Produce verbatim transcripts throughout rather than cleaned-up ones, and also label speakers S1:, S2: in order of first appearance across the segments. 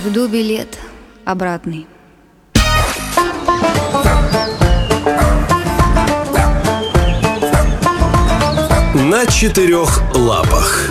S1: Жду билет обратный.
S2: На четырех лапах.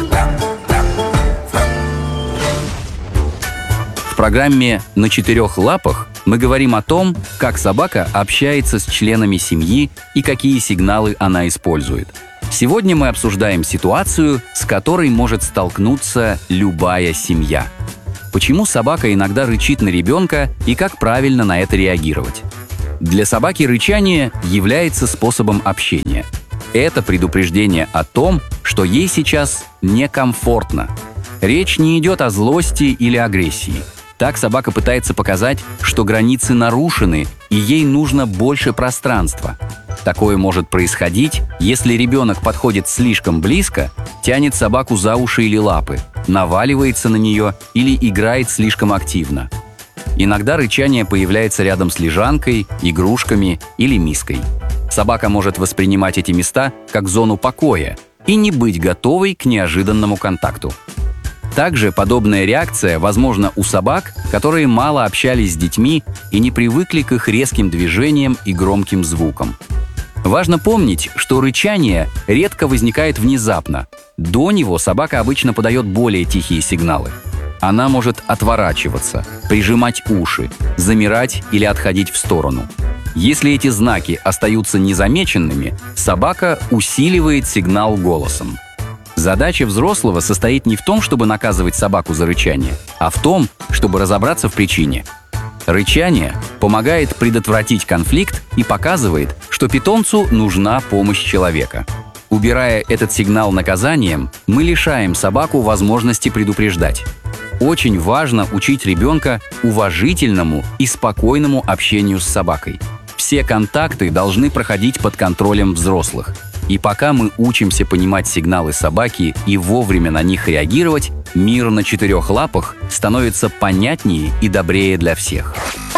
S3: В программе «На четырех лапах» мы говорим о том, как собака общается с членами семьи и какие сигналы она использует. Сегодня мы обсуждаем ситуацию, с которой может столкнуться любая семья. Почему собака иногда рычит на ребенка и как правильно на это реагировать? Для собаки рычание является способом общения. Это предупреждение о том, что ей сейчас некомфортно. Речь не идет о злости или агрессии. Так собака пытается показать, что границы нарушены и ей нужно больше пространства. Такое может происходить, если ребенок подходит слишком близко, тянет собаку за уши или лапы, наваливается на нее или играет слишком активно. Иногда рычание появляется рядом с лежанкой, игрушками или миской. Собака может воспринимать эти места как зону покоя и не быть готовой к неожиданному контакту. Также подобная реакция возможна у собак, которые мало общались с детьми и не привыкли к их резким движениям и громким звукам. Важно помнить, что рычание редко возникает внезапно. До него собака обычно подает более тихие сигналы. Она может отворачиваться, прижимать уши, замирать или отходить в сторону. Если эти знаки остаются незамеченными, собака усиливает сигнал голосом. Задача взрослого состоит не в том, чтобы наказывать собаку за рычание, а в том, чтобы разобраться в причине. Рычание помогает предотвратить конфликт и показывает, что питомцу нужна помощь человека. Убирая этот сигнал наказанием, мы лишаем собаку возможности предупреждать. Очень важно учить ребенка уважительному и спокойному общению с собакой. Все контакты должны проходить под контролем взрослых. И пока мы учимся понимать сигналы собаки и вовремя на них реагировать, мир на четырех лапах становится понятнее и добрее для всех.